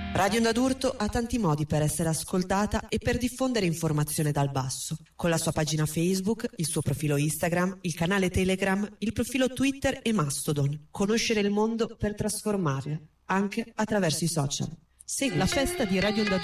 Radio Onda d'Urto ha tanti modi per essere ascoltata e per diffondere informazione dal basso, con la sua pagina Facebook, il suo profilo Instagram, il canale Telegram, il profilo Twitter e Mastodon. Conoscere il mondo per trasformarlo, anche attraverso i social. Segui la festa di Radio Onda